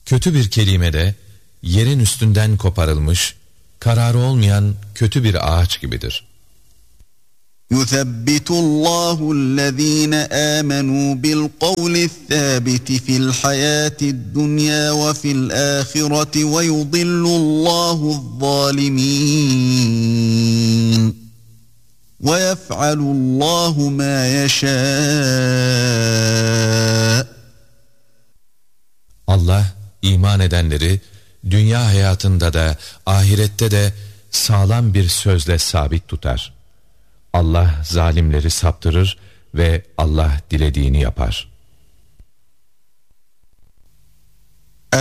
Kötü bir kelime de yerin üstünden koparılmış, kararı olmayan kötü bir ağaç gibidir. يُثَبِّتُ اللّٰهُ الَّذ۪ينَ آمَنُوا بِالْقَوْلِ الثَّابِتِ فِي الْحَيَاةِ الدُّنْيَا وَفِي الْآخِرَةِ وَيُضِلُّ اللّٰهُ الظَّالِمِينَ وَيَفْعَلُ اللّٰهُ مَا يَشَاءُ. Allah iman edenleri dünya hayatında da ahirette de sağlam bir sözle sabit tutar. Allah zalimleri saptırır ve Allah dilediğini yapar.